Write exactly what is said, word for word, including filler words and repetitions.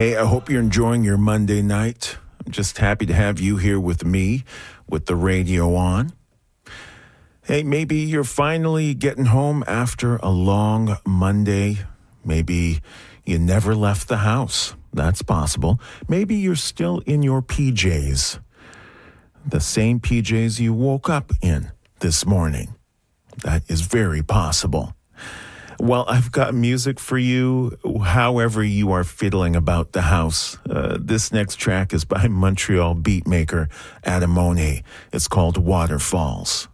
Hey, I hope you're enjoying your Monday night. I'm just happy to have you here with me, with the radio on. Hey, maybe you're finally getting home after a long Monday. Maybe you never left the house. That's possible. Maybe you're still in your P Js. The same P Js you woke up in this morning. That is very possible. Well, I've got music for you, however you are fiddling about the house. Uh, this next track is by Montreal beatmaker Adamone. It's called Waterfalls.